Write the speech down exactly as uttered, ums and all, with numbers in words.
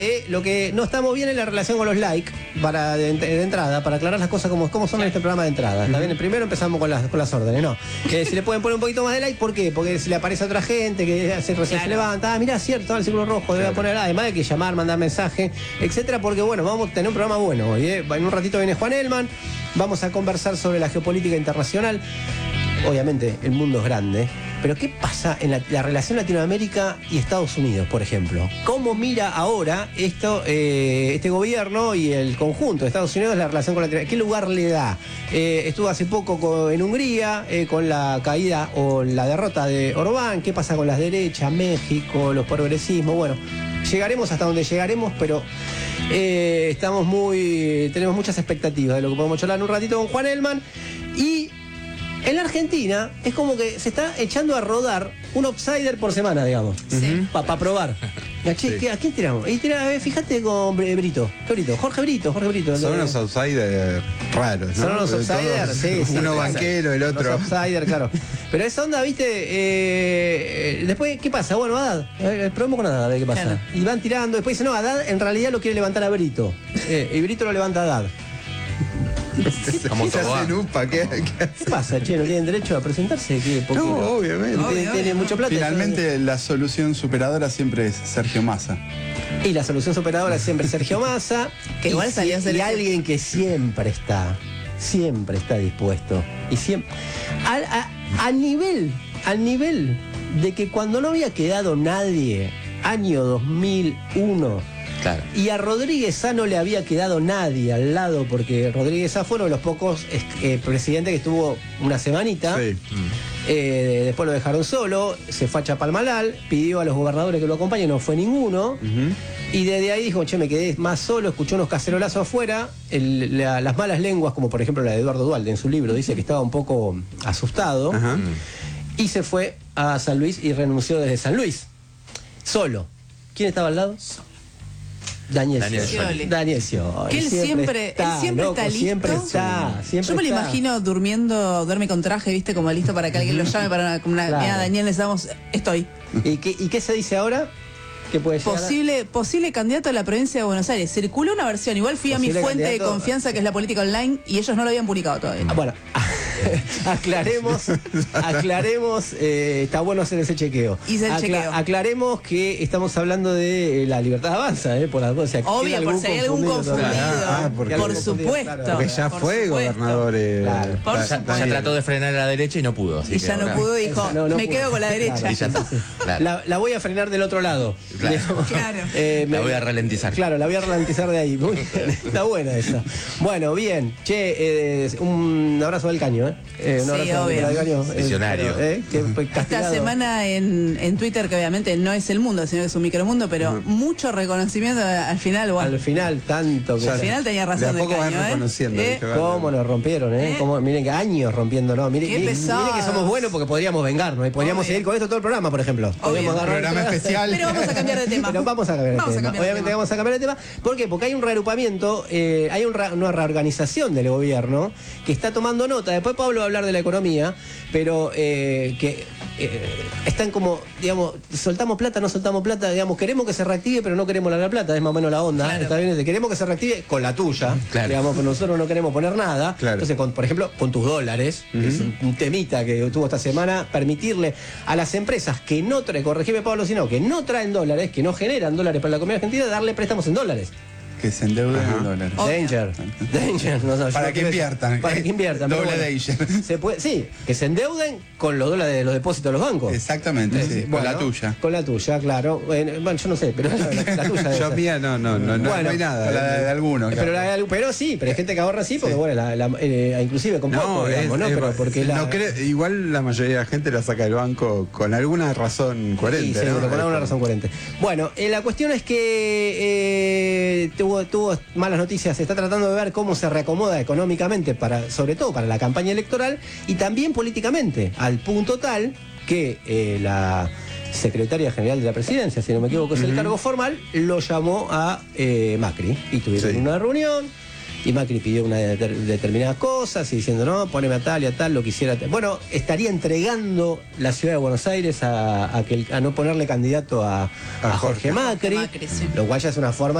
Eh, lo que no estamos bien es la relación con los likes para de, de entrada, para aclarar las cosas como, como son en este programa de entrada. ¿Está bien? Primero empezamos con las, con las órdenes, ¿no? Que si le pueden poner un poquito más de like, ¿por qué? Porque si le aparece a otra gente que se, recién claro. se levanta, ah, mirá, cierto, el círculo rojo, debe claro. poner, además hay que llamar, mandar mensaje, etcétera, porque bueno, vamos a tener un programa bueno hoy, ¿eh? En un ratito viene Juan Elman, vamos a conversar sobre la geopolítica internacional. Obviamente el mundo es grande, pero ¿qué pasa en la, la relación Latinoamérica y Estados Unidos, por ejemplo? ¿Cómo mira ahora esto, eh, este gobierno y el conjunto de Estados Unidos la relación con Latinoamérica? ¿Qué lugar le da? Eh, estuvo hace poco con, en Hungría eh, con la caída o la derrota de Orbán. ¿Qué pasa con las derechas, México, los progresismos? Bueno, llegaremos hasta donde llegaremos, pero eh, estamos muy, tenemos muchas expectativas de lo que podemos charlar en un ratito con Juan Elman. Y en la Argentina es como que se está echando a rodar un outsider por semana, digamos. Sí. Para pa probar. Che, sí. ¿A quién tiramos? Y tira, fíjate con Brito. ¿Qué Brito? Jorge Brito, Jorge Brito. Son unos outsiders raros, ¿no? Son unos outsiders, sí, sí. Uno banquero, el otro. Los outsiders, claro. Pero esa onda, viste, eh, después, ¿qué pasa? Bueno, Haddad, eh, probemos con Haddad, a ver qué pasa. Claro. Y van tirando, después dicen, no, Haddad en realidad lo quiere levantar a Brito. Eh, y Brito lo levanta a Haddad. ¿Qué, ¿Cómo ¿Qué, hacen UPA? ¿Qué, qué, ¿Qué pasa, che? ¿No tienen derecho a presentarse? ¿Qué? No, obviamente. Tienen, tienen mucho plata. Finalmente la solución superadora siempre es Sergio Massa. Y la solución superadora es siempre Sergio Massa. Que igual y, salió y, y alguien que siempre está, siempre está dispuesto. Y siempre. A, a, a nivel, al nivel de que cuando no había quedado nadie, año dos mil uno. Claro. Y a Rodríguez Sá no le había quedado nadie al lado, porque Rodríguez Sá fue uno de los pocos eh, presidentes que estuvo una semanita. Sí. Eh, después lo dejaron solo, se fue a Chapalmalal, pidió a los gobernadores que lo acompañen, no fue ninguno. Uh-huh. Y desde ahí dijo, che, me quedé más solo, escuchó unos cacerolazos afuera. El, la, las malas lenguas, como por ejemplo la de Eduardo Duhalde en su libro, dice que estaba un poco asustado. Uh-huh. Y se fue a San Luis y renunció desde San Luis. Solo. ¿Quién estaba al lado? Daniel Scioli. Daniel Scioli. Que él siempre, siempre está, él siempre loco, está listo. Siempre está, siempre Yo me lo está. imagino durmiendo, duerme con traje, viste, como listo para que alguien lo llame para una, una claro. Mira, Daniel, necesitamos, estoy. ¿Y qué, ¿Y qué se dice ahora? ¿Qué puede llegar posible, a... posible candidato a la provincia de Buenos Aires. Circuló una versión, igual fui posible a mi fuente candidato... de confianza, que es la política online, y ellos no lo habían publicado todavía. Ah, bueno, aclaremos, aclaremos, eh, está bueno hacer ese chequeo. Hice el Acla chequeo. Aclaremos que estamos hablando de la libertad avanza, eh, por las dos. O sea, obvio, por si hay algún confundido. Ah, porque por supuesto. Claro. Porque ya por fue supuesto. gobernador. Eh, claro. por ya, ya trató de frenar a la derecha y no pudo. Así y ya no pudo, dijo, no, no me pudo. Quedo con la derecha. Claro. Y ya está. Claro. La, la voy a frenar del otro lado. Claro. claro. Eh, la me, voy a ralentizar. Claro, la voy a ralentizar de ahí. Muy bien. Está buena esa. Bueno, bien. Che, eh, un abrazo del Caño, ¿eh? eh un sí, abrazo obvio. del Caño. Visionario. Eh, que fue esta semana en, en Twitter, que obviamente no es el mundo, sino que es un micromundo, pero uh-huh. mucho reconocimiento al final. Bueno. Al final, tanto que. Al final tenía razón del Caño, ¿eh? Reconociendo, ¿Eh? ¿Cómo nos rompieron, eh? ¿Eh? ¿Cómo, miren que años rompiéndonos. Miren, miren, miren que somos buenos porque podríamos vengarnos. Y podríamos obvio. seguir con esto todo el programa, por ejemplo. Podríamos dar un programa especial. Pero vamos a cambiar de tema. Pero vamos a cambiar de vamos tema. A cambiar Obviamente de tema. vamos a cambiar de tema. ¿Por qué? Porque hay un reagrupamiento, eh, hay un ra una reorganización del gobierno que está tomando nota. Después Pablo va a hablar de la economía, pero eh, que eh, están como, digamos, soltamos plata, no soltamos plata, digamos, queremos que se reactive, pero no queremos la plata, es más o menos la onda. Claro. Está bien, queremos que se reactive con la tuya, claro. digamos, que nosotros no queremos poner nada. Claro. Entonces, con, por ejemplo, con tus dólares, uh-huh. que es un, un temita que tuvo esta semana, permitirle a las empresas que no traen, corregime Pablo, sino que no traen dólares, que no generan dólares para la economía argentina, darle préstamos en dólares. Que se endeuden en dólares. Danger. Danger. No, no, para que inviertan. Para que inviertan. Doble bueno, danger. Se puede, sí, que se endeuden con los dólares de los depósitos de los bancos. Exactamente, sí, bueno, con la tuya. Con la tuya, claro. Bueno, yo no sé, pero la, la tuya. Yo mía no, no, no, no, bueno, no hay nada. La de, de algunos. Pero, la de, pero sí, pero hay gente que ahorra sí, porque sí. bueno, la, la, eh, inclusive con poco, no, digamos, es, ¿no? Es, pero porque la, no cree, igual la mayoría de la gente la saca del banco con alguna razón coherente. Sí, ¿no? seguro, con alguna razón coherente. Bueno, eh, la cuestión es que eh, tuvo, tuvo malas noticias, se está tratando de ver cómo se reacomoda económicamente, para, sobre todo para la campaña electoral y también políticamente, al punto tal que eh, la secretaria general de la presidencia, si no me equivoco, es uh-huh. el cargo formal, lo llamó a eh, Macri y tuvieron sí. una reunión. y Macri pidió una de, determinadas cosas y diciendo, no, poneme a tal y a tal, lo quisiera. Bueno, estaría entregando la ciudad de Buenos Aires a, a, que, a no ponerle candidato a, a Jorge Macri, Macri, sí. lo cual ya es una forma